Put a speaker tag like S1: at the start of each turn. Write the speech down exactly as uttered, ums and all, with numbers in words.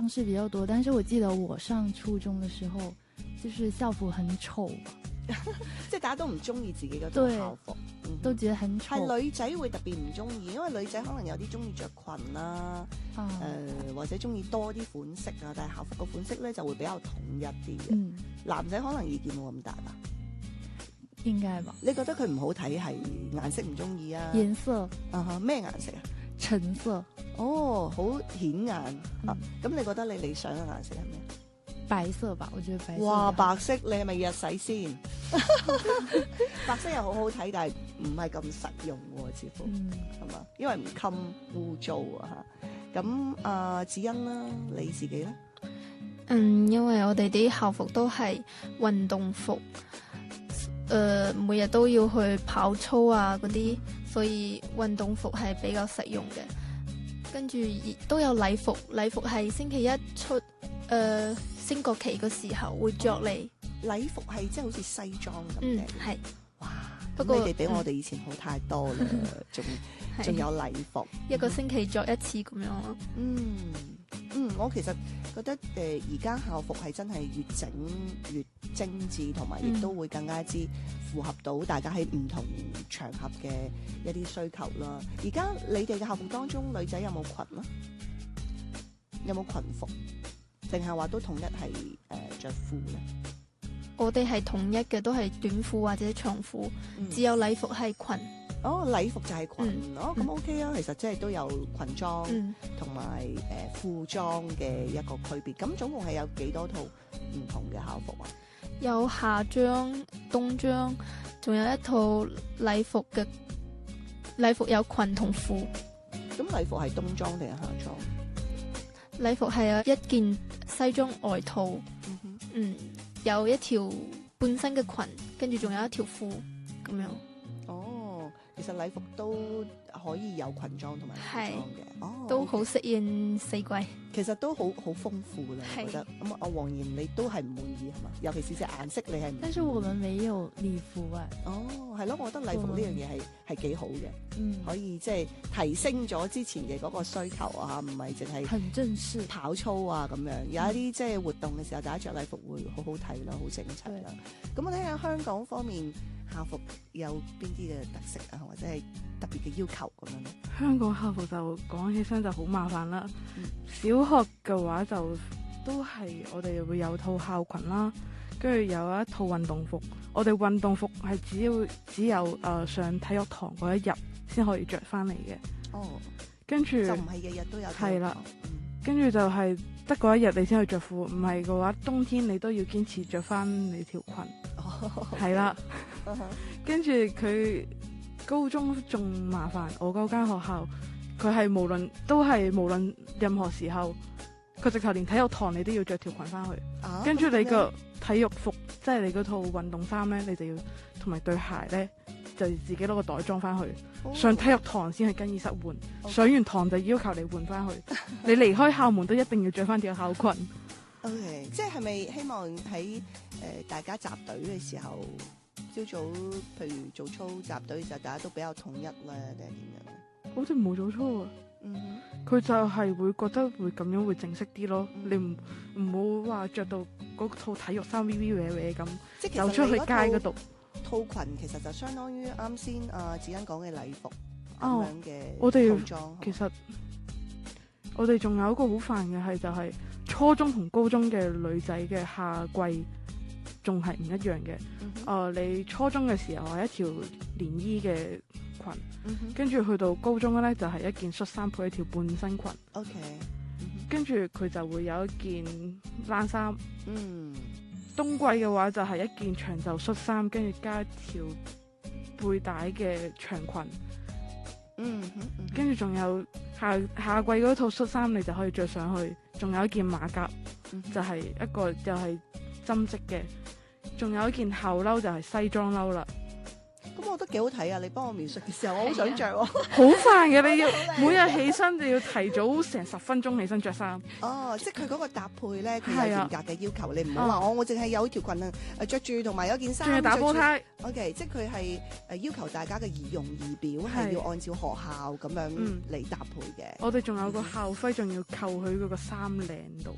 S1: 式比較多，但是我記得我上初中嘅時候，就是校服很醜，
S2: 即係大家都唔中意自己嗰套校服，嗯、
S1: 都覺得很醜。
S2: 係女仔會特別唔中意，因為女仔可能有啲中意着裙啦，誒、啊呃、或者中意多啲款式啊，但係校服個款式咧就會比較統一啲嘅。嗯、男仔可能意見冇咁大吧？
S1: 應該吧？
S2: 你覺得佢唔好睇係顏色唔中意啊？
S1: 顏色
S2: 啊哈，咩顏色啊？
S1: 橙色。
S2: 哦，好顯眼、嗯、啊！咁你覺得你理想嘅顏色係咩？
S1: 白色吧，我覺得白色。
S2: 哇，白色你係咪日洗先？白色又好好睇，但係唔係咁實用喎，似乎係嘛、嗯？因為唔襟污糟啊嚇。咁啊，子欣啦，你自己咧？
S3: 嗯，因為我哋啲校服都係運動服，誒、呃，每日都要去跑操啊嗰啲，所以運動服係比較實用嘅。跟住亦都有禮服，禮服係星期一出誒。呃升國旗嘅時候會着嚟、
S2: 哦，禮服係即係好似西裝咁嘅。
S3: 嗯，係。
S2: 哇！不過你哋比我哋以前好太多啦，仲仲、嗯、有禮服，
S3: 一個星期着一次咁樣咯。
S2: 嗯嗯，我其實覺得誒而家校服係真係越整越精緻，同埋亦都會更加之符合到大家喺唔同場合嘅一啲需求啦。而家你哋嘅校服當中，女仔有冇裙啊？有冇裙服？定係話都統一係誒著褲咧？
S3: 我哋係統一嘅，都係短褲或者長褲，嗯、只有禮服係裙。
S2: 哦，禮服就係裙，
S3: 嗯、
S2: 哦咁 OK 啊。其實即係都有裙裝同埋誒褲裝嘅一個區別。咁總共係有幾多套唔同嘅校服啊？
S3: 有夏裝、冬裝，仲有一套禮服嘅禮服有裙同褲。
S2: 咁禮服係冬裝定係夏裝？
S3: 禮服係有一件西裝外套，嗯，哼嗯，有一條半身嘅裙，跟住仲有一條褲咁樣。
S2: 哦，其實禮服都可以有裙裝同埋褲裝嘅，哦，
S3: 都好適應四季。
S2: 其實都好好豐富啦，我覺得。咁阿黃妍你都係唔滿意係嘛？尤其是隻顏色你係唔滿意。
S1: 但是我們沒有禮服啊。
S2: 哦，係咯，我覺得禮服呢樣嘢係係幾好嘅，嗯，可以即係提升咗之前嘅嗰個需求啊，唔係淨係
S1: 很正式
S2: 跑操啊咁樣。有一啲即係活動嘅時候，大家着禮服會好好睇啦，好整齊啦。咁我睇下香港方面校服有邊啲嘅特色啊，或者係特別嘅要求咁樣咧？
S4: 香港校服就講起身就好麻煩啦。嗯、小學嘅話就都係我哋會有套校裙啦，跟住有一套運動服。我哋運動服係只要只有誒、呃、上體育堂嗰一日先可以着翻嚟嘅。哦，跟住
S2: 就唔係日日都有。
S4: 係啦，跟住、嗯、就係得嗰一日你先去着褲，唔係嘅話冬天你都要堅持着翻你條裙。哦，係啦，跟住佢高中仲麻煩，我嗰間學校佢係無論都係無論任何時候，佢直頭連體育堂你都要着條裙翻去。啊、跟住你個體育服，即係你嗰套運動衫咧，你就要同埋對鞋咧，就自己攞個袋裝翻去。哦、上體育堂先去更衣室換，哦、上完堂就要求你換翻去。你離開校門都一定要着翻條校裙。
S2: O、okay, K， 即係咪希望喺誒、呃、大家集隊嘅時候，朝早譬如早操集隊嘅時候，大家都比較統一咧，定係點樣？
S4: 我哋冇早操啊。嗯哼，佢就係會覺得會咁樣會正式啲咯。嗯、你唔唔好話着到嗰套體育衫 V V 歪歪咁，即係走出去街嗰度。
S2: 套裙其實就相當於啱先阿子欣講嘅禮服咁樣嘅套裝。
S4: 其實我哋仲有一個好煩嘅係就係、是。初中同高中嘅女仔嘅夏季仲係唔一樣嘅。誒、嗯哼呃，你初中嘅時候係一條連衣嘅裙，跟住、嗯、哼去到高中咧就係、是、一件恤衫配一條半身裙。OK，跟住佢就會有一件冷衫。嗯，冬季嘅話就係一件長袖恤衫，跟住加一條背帶嘅長裙。嗯哼，跟住仲有夏夏季嗰套恤衫，你就可以着上去。仲有一件馬甲，嗯、哼就係一個又係針織嘅。仲有一件厚褸就係西裝褸啦。
S2: 咁我覺得幾好睇啊！你幫我描述嘅時候，我好想着喎。
S4: 好煩嘅，你要每日起身就要提早成十分鐘起身着衫。
S2: 哦，即係佢嗰個搭配咧，佢有嚴格嘅要求。啊、你唔好話我，我淨係有條裙啊，誒著住同埋有件衫。
S4: 仲要打波呔。
S2: O K， 即係佢係誒要求大家嘅儀容儀表係要按照學校咁樣嚟搭配嘅。
S4: 嗯、我哋仲有個校徽，仲要扣佢嗰個衫領度。